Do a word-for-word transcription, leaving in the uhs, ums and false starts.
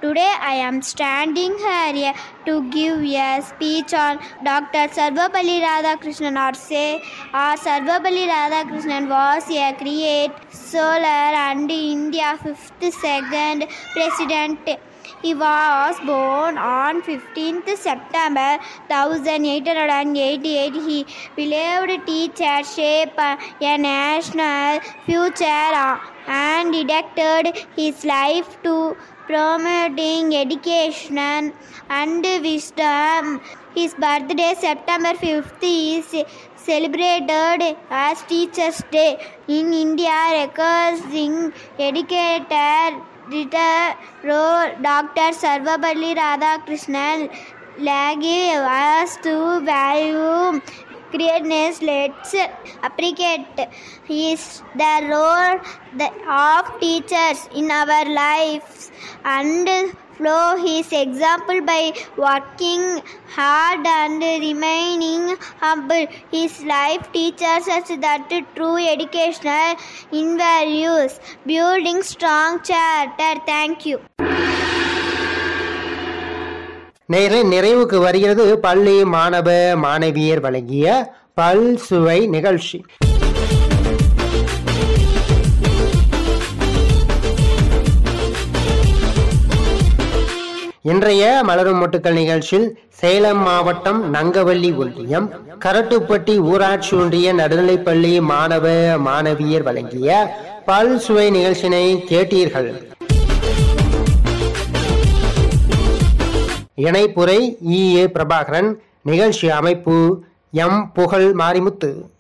Today I am standing here to give a speech on Doctor Sarvepalli Radhakrishnan, or say, or Sarvepalli Radhakrishnan was a great scholar and India's fifty-second president. He was born on fifteenth September eighteen eighty-eight. He beloved teacher shaped a national future and dedicated his life to promoting education and wisdom. His birthday, September fifth, is celebrated as Teachers' Day in India, recognizing educator Doctor Sarvepalli Radhakrishnan legacy was to value greatness. Let's appreciate is the role of teachers in our lives and follow his example by working hard and remaining humble. His life teaches us that true education involves building strong character. Thank you. நேரே நிறைவுக்கு வருகிறது பள்ளி மாணவ மாணவியர் வழங்கிய பல் சுவை நிகழ்ச்சி. இன்றைய மலரும் மொட்டுக்கள் நிகழ்ச்சியில் சேலம் மாவட்டம் நங்கவள்ளி ஒன்றியம் கரட்டுப்பட்டி ஊராட்சி ஒன்றிய நடுநிலைப்பள்ளி மாணவ மாணவியர் வழங்கிய பல் சுவை நிகழ்ச்சியினை கேட்டீர்கள். இணைப்புரை இ ஏ பிரபாகரன், நிகழ்ச்சி அமைப்பு எம் புகழ் மாரிமுத்து.